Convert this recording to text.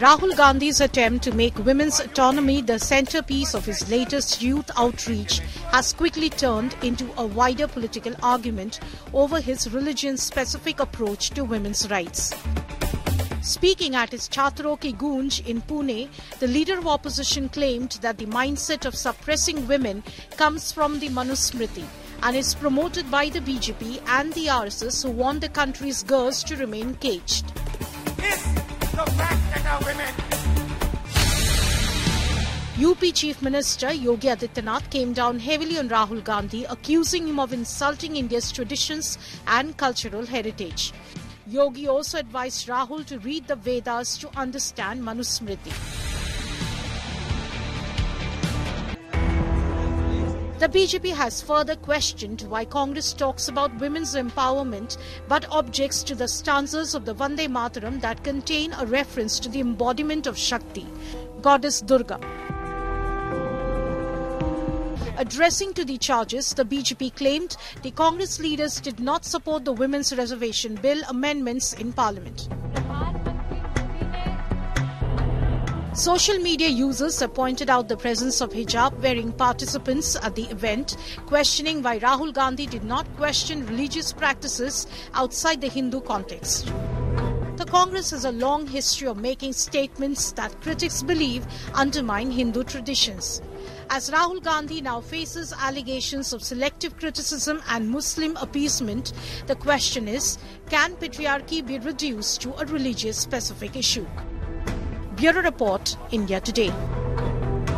Rahul Gandhi's attempt to make women's autonomy the centerpiece of his latest youth outreach has quickly turned into a wider political argument over his religion-specific approach to women's rights. Speaking at his Chhatro Ki Goonj in Pune, the leader of opposition claimed that the mindset of suppressing women comes from the Manusmriti and is promoted by the BJP and the RSS, who want the country's girls to remain caged. The fact that our women. UP Chief Minister Yogi Adityanath came down heavily on Rahul Gandhi, accusing him of insulting India's traditions and cultural heritage. Yogi also advised Rahul to read the Vedas to understand Manusmriti. The BJP has further questioned why Congress talks about women's empowerment but objects to the stanzas of the Vande Mataram that contain a reference to the embodiment of Shakti, Goddess Durga. Addressing to the charges, the BJP claimed the Congress leaders did not support the Women's Reservation Bill amendments in Parliament. Social media users have pointed out the presence of hijab-wearing participants at the event, questioning why Rahul Gandhi did not question religious practices outside the Hindu context. The Congress has a long history of making statements that critics believe undermine Hindu traditions. As Rahul Gandhi now faces allegations of selective criticism and Muslim appeasement, the question is, can patriarchy be reduced to a religious-specific issue? Bureau Report, India Today.